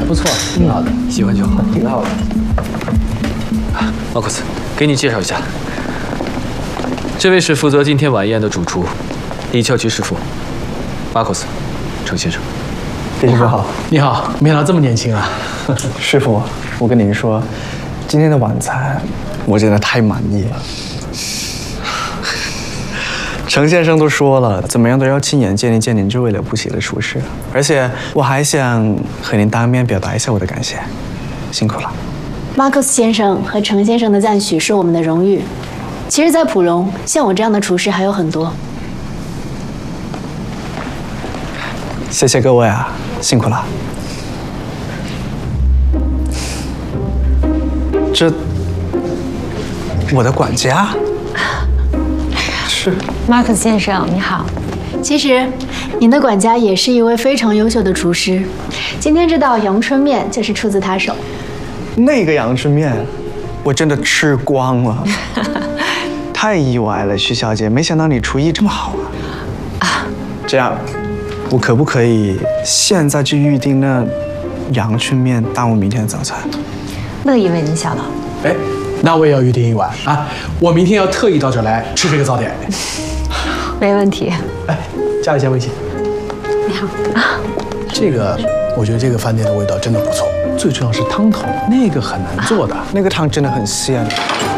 不错，挺好的， 喜欢就好。 挺好的。 马库斯，给你介绍一下，这位是负责今天晚宴的主厨，李翘奇师傅，马库斯，程先生。 李师傅好。 你好，没想到这么年轻啊！ 师傅，我跟您说，今天的晚餐我真的太满意了。程先生都说了，怎么样都要亲眼见一见您这位了不起的厨师，而且我还想和您当面表达一下我的感谢，辛苦了。 马克思先生和程先生的赞许是我们的荣誉。其实，在普荣，像我这样的厨师还有很多。 谢谢各位啊，辛苦了。这，我的管家。是， 马克思先生，你好。 其实，您的管家也是一位非常优秀的厨师。今天这道阳春面就是出自他手。 那个阳春面，我真的吃光了，太意外了，徐小姐，没想到你厨艺这么好啊！这样，我可不可以现在就预定那阳春面当我明天的早餐？ 乐意为您效劳。 哎，那我也要预定一碗啊！我明天要特意到这儿来吃这个早点。 没问题。 哎，加一下微信。 你好。 这个，我觉得这个饭店的味道真的不错，最重要是汤头，那个很难做的。 那个汤真的很鲜。